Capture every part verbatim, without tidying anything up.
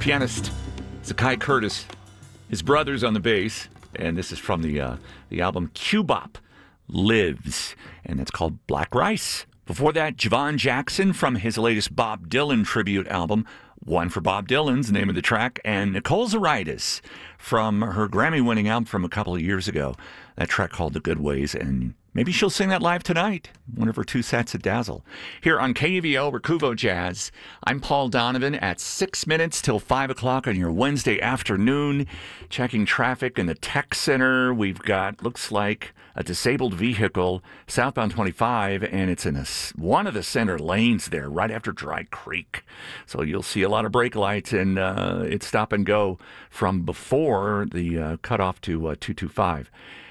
pianist Zakai Curtis. His brother's on the bass, and this is from the uh, the album Cubop Lives, and it's called Black Rice. Before that, Javon Jackson from his latest Bob Dylan tribute album, One for Bob Dylan's the name of the track, and Nicole Zaritis from her Grammy-winning album from a couple of years ago, that track called The Good Ways, and maybe she'll sing that live tonight, one of her two sets at Dazzle. Here on K U V O, Recuvo Jazz, I'm Paul Donovan at six minutes till five o'clock on your Wednesday afternoon, checking traffic in the tech center. We've got, looks like, a disabled vehicle, southbound twenty-five, and it's in a, one of the center lanes there, right after Dry Creek. So you'll see a lot of brake lights, and uh, it's stop and go from before the uh, cutoff to uh, two twenty-five.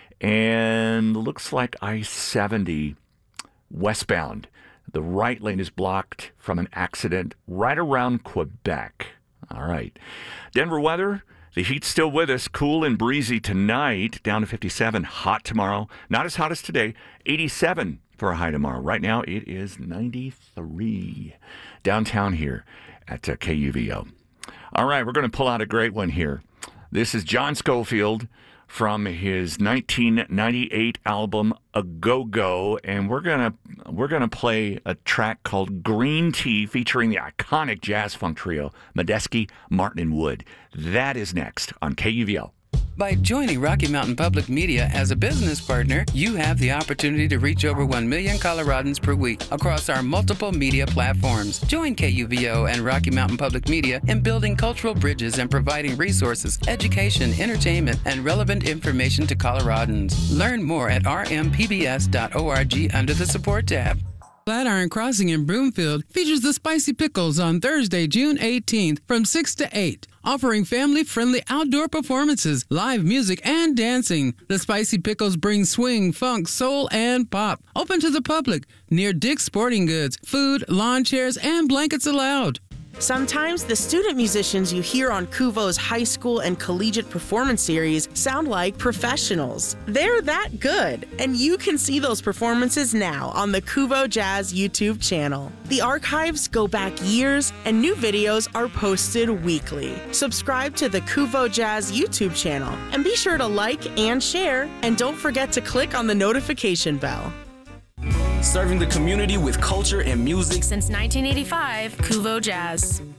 And looks like I seventy westbound. The right lane is blocked from an accident right around Quebec. All right. Denver weather. The heat's still with us. Cool and breezy tonight, down to fifty-seven. Hot tomorrow. Not as hot as today. eighty-seven for a high tomorrow. Right now, it is ninety-three downtown here at uh, K U V O. All right, we're going to pull out a great one here. This is John Scofield from his nineteen ninety-eight album A Go-Go, and we're gonna we're gonna play a track called Green Tea featuring the iconic jazz funk trio Medeski, Martin, and Wood. That is next on K U V O. By joining Rocky Mountain Public Media as a business partner, you have the opportunity to reach over one million Coloradans per week across our multiple media platforms. Join K U V O and Rocky Mountain Public Media in building cultural bridges and providing resources, education, entertainment, and relevant information to Coloradans. Learn more at r m p b s dot org under the Support tab. Flatiron Crossing in Broomfield features the Spicy Pickles on Thursday, June eighteenth from six to eight, offering family-friendly outdoor performances, live music, and dancing. The Spicy Pickles bring swing, funk, soul, and pop. Open to the public, near Dick's Sporting Goods. Food, lawn chairs, and blankets allowed. Sometimes the student musicians you hear on Kuvo's high school and collegiate performance series sound like professionals. They're that good, and you can see those performances now on the Kuvo Jazz YouTube channel. The archives go back years, and new videos are posted weekly. Subscribe to the Kuvo Jazz YouTube channel, and be sure to like and share, and don't forget to click on the notification bell. Serving the community with culture and music since nineteen eighty-five, Kuvo Jazz.